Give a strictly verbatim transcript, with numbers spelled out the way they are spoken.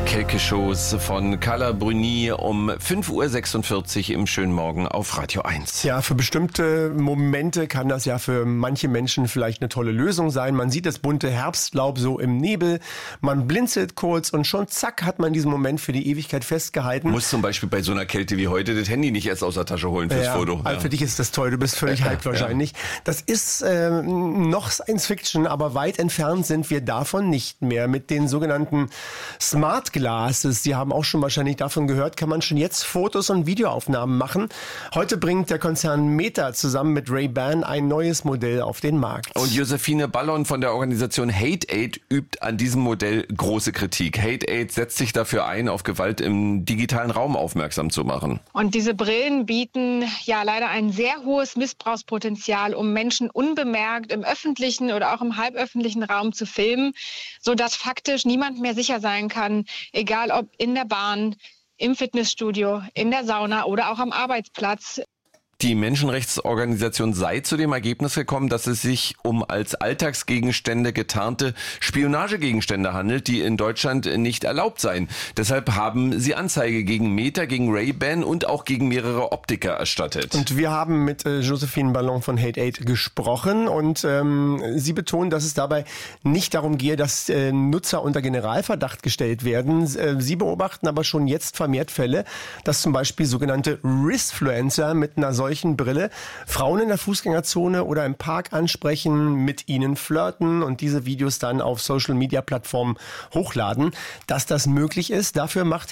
Kelke-Shows von Carla Bruni um fünf Uhr sechsundvierzig im schönen Morgen auf Radio eins. Ja, für bestimmte Momente kann das ja für manche Menschen vielleicht eine tolle Lösung sein. Man sieht das bunte Herbstlaub so im Nebel, man blinzelt kurz und schon zack hat man diesen Moment für die Ewigkeit festgehalten. Muss zum Beispiel bei so einer Kälte wie heute das Handy nicht erst aus der Tasche holen fürs ja, Foto. Also ja. Für dich ist das toll, du bist völlig hyped ja, wahrscheinlich. Ja. Das ist äh, noch Science Fiction, aber weit entfernt sind wir davon nicht mehr. Mit den sogenannten Smart Glasses, Sie haben auch schon wahrscheinlich davon gehört, kann man schon jetzt Fotos und Videoaufnahmen machen. Heute bringt der Konzern Meta zusammen mit Ray-Ban ein neues Modell auf den Markt. Und Josephine Ballon von der Organisation Hate-Aid übt an diesem Modell große Kritik. Hate-Aid setzt sich dafür ein, auf Gewalt im digitalen Raum aufmerksam zu machen. Und diese Brillen bieten ja leider ein sehr hohes Missbrauchspotenzial, um Menschen unbemerkt im öffentlichen oder auch im halböffentlichen Raum zu filmen, sodass faktisch niemand mehr sicher sein kann, egal ob in der Bahn, im Fitnessstudio, in der Sauna oder auch am Arbeitsplatz. Die Menschenrechtsorganisation sei zu dem Ergebnis gekommen, dass es sich um als Alltagsgegenstände getarnte Spionagegegenstände handelt, die in Deutschland nicht erlaubt seien. Deshalb haben sie Anzeige gegen Meta, gegen Ray-Ban und auch gegen mehrere Optiker erstattet. Und wir haben mit äh, Josephine Ballon von Hate-Aid gesprochen und ähm, sie betont, dass es dabei nicht darum gehe, dass äh, Nutzer unter Generalverdacht gestellt werden. Äh, sie beobachten aber schon jetzt vermehrt Fälle, dass zum Beispiel sogenannte Risfluencer mit einer solchen Brille Frauen in der Fußgängerzone oder im Park ansprechen, mit ihnen flirten und diese Videos dann auf Social-Media-Plattformen hochladen. Dass das möglich ist, dafür macht